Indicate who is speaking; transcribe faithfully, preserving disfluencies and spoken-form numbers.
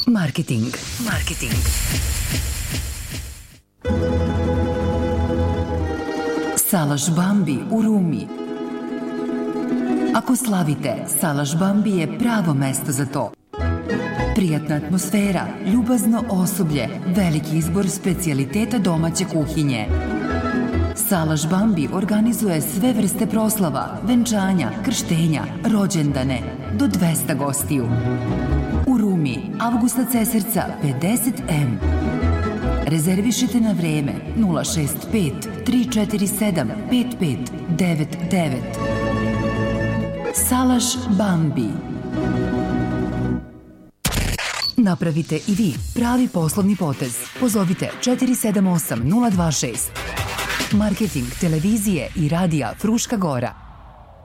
Speaker 1: Marketing. Marketing. Salaš Bambi u Rumi. Ako slavite, Salaš Bambi je pravo mesto za to. Prijatna atmosfera, ljubazno osoblje, veliki izbor specijaliteta domaće kuhinje. Salaš Bambi organizuje sve vrste proslava, venčanja, krštenja, rođendane, do dvesta gostiju. U Rumi, Avgusta Cesarca pedeset M. Rezervišite na vreme nula šest pet tri četiri sedam pet pet devet devet. Salaš Bambi. Napravite i vi pravi poslovni potez. Pozovite četiri sedam osam nula dva šest. Marketing televizije i radija Fruška Gora.